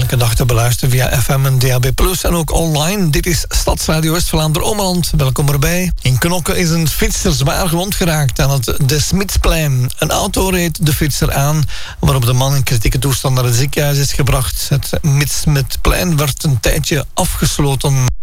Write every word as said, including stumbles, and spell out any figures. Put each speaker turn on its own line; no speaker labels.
elke dag te beluisteren via F M en D A B plus, en ook online. Dit is Stadsradio West-Vlaanderen-Ommeland. Welkom erbij. In Knokke is een fietser zwaar gewond geraakt aan het De Smidsplein. Een auto reed de fietser aan, waarop de man in kritieke toestand naar het ziekenhuis is gebracht. Het De Smidsplein werd een tijdje afgesloten.